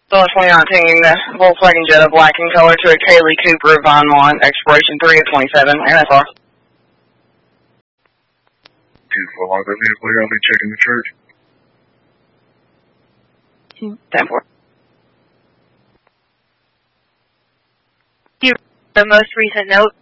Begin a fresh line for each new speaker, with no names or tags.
So 2019 Volkswagen Jetta black in color to a Kaylee Cooper Vine Lawn, expiration 3 of 27, NFR.
2-4 log that vehicle, I'll be checking the church.
10-4.
The most recent note